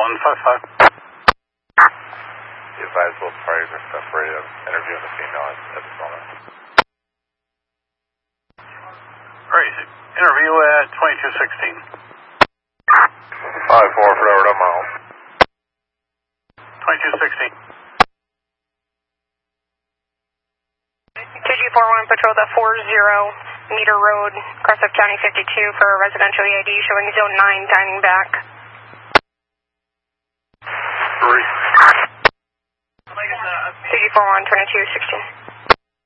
155. The advisable parties are separated. Interviewing the female at this moment. Alright, interview at 2216. 5-4 for over mile. 2216. 2G41 patrol the 40 meter road, Crescent County 52 for a residential EID showing zone 9 dining back. 3. 2G41 2216.